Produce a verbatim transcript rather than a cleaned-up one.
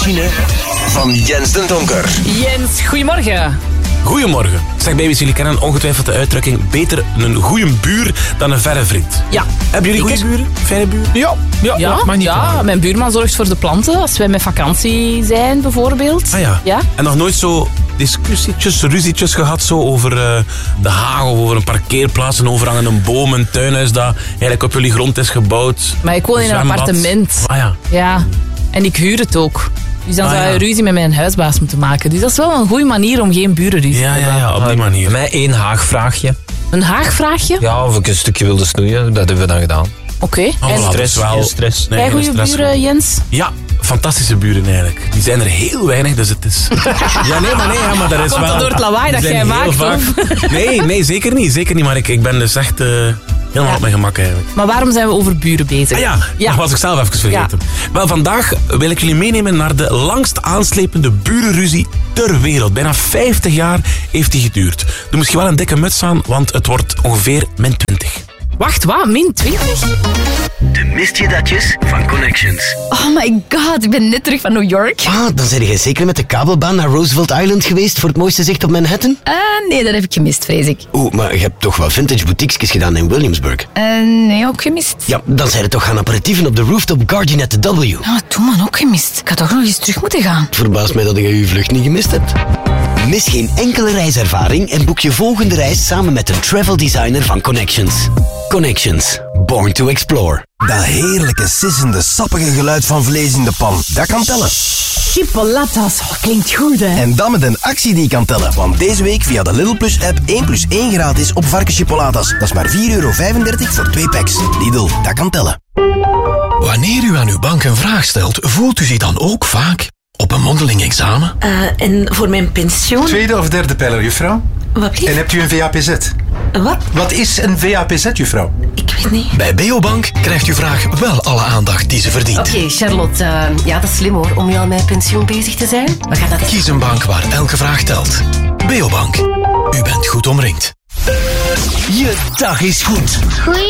koffiemachine van Jens den Donker. Jens, goedemorgen. Goedemorgen. Zeg, baby's, jullie kennen ongetwijfeld de uitdrukking beter een goede buur dan een verre vriend. Ja. Hebben jullie goede buren? Verre buren? Ja. Ja, ja, mag niet ja mijn buurman zorgt voor de planten als wij met vakantie zijn, bijvoorbeeld. Ah ja. ja. En nog nooit zo discussietjes, ruzietjes gehad zo over uh, de haag of over een parkeerplaats, een overhangende boom, een tuinhuis dat eigenlijk op jullie grond is gebouwd. Maar ik woon in een zwembad. appartement. Ah ja. Ja. En ik huur het ook. Dus dan Ah, zou je ja. ruzie met mijn huisbaas moeten maken. Dus dat is wel een goede manier om geen burenruzie Ja, te ja, hebben. ja, op die manier. Mij één haagvraagje. Een haagvraagje? Ja, of ik een stukje wilde snoeien, dat hebben we dan gedaan. Oké. Oh, En voilà, dat is wel- geen stress. Nee, jij geen goede stress buren, gewoon. Jens? Ja, fantastische buren eigenlijk. Die zijn er heel weinig, dus het is... Ja, nee, maar nee, ja, maar dat is Komt wel... dat door het lawaai dat die jij zijn heel maakt, vaak- Nee, nee, zeker niet. Zeker niet, maar ik, ik ben dus echt uh, helemaal Ja. op mijn gemak eigenlijk. Maar waarom zijn we over buren bezig? Ah ja, Ja. dat was ik zelf even vergeten. Wel, vandaag wil ik jullie meenemen naar de langst aanslepende burenruzie ter wereld. Bijna vijftig jaar heeft die geduurd. Er moest je wel een dikke muts aan, want het wordt ongeveer min twintig. Wacht, wat? min twintig? De mist je datjes van Connections. Oh my god, ik ben net terug van New York. Ah, dan zijn jij zeker met de kabelbaan naar Roosevelt Island geweest voor het mooiste zicht op Manhattan? Uh, nee, dat heb ik gemist, vrees ik. Oeh, maar je hebt toch wel vintage boutiques gedaan in Williamsburg? Uh, nee, ook gemist. Ja, dan zijn er toch gaan aperitieven op de rooftop Guardian at the W. Ja, toen man, ook gemist. Ik had toch nog eens terug moeten gaan. Het verbaast mij dat je je vlucht niet gemist hebt. Mis geen enkele reiservaring en boek je volgende reis samen met een travel designer van Connections. Connections. Born to explore. Dat heerlijke, sissende, sappige geluid van vlees in de pan. Dat kan tellen. Chipolatas, oh, klinkt goed hè. En dan met een actie die kan tellen. Want deze week via de Lidl Plus app één plus één gratis op varkenschipolatas. Dat is maar vier euro vijfendertig voor twee packs. Lidl, dat kan tellen. Wanneer u aan uw bank een vraag stelt, voelt u zich dan ook vaak op een mondeling examen? Uh, en voor mijn pensioen... Tweede of derde pijler, juffrouw? Wat blieft? En hebt u een V A P Z? Wat? Wat is een V A P Z, juffrouw? Ik weet niet. Bij Beobank krijgt uw vraag wel alle aandacht die ze verdient. Oké, okay, Charlotte, uh, ja, dat is slim hoor, om nu al met pensioen bezig te zijn. We gaan dat... Kies een bank waar elke vraag telt. Beobank. U bent goed omringd. Je dag is goed.